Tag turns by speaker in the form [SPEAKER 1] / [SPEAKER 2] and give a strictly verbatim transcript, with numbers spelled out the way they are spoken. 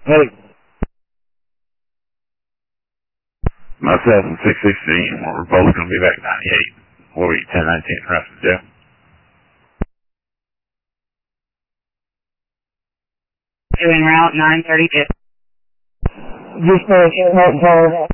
[SPEAKER 1] Hey. Myself and six sixteen, we're both going to be back ninety-eight. What were you, ten nineteen, Russell, Joe?
[SPEAKER 2] Doing route nine thirty-two.
[SPEAKER 3] Just for a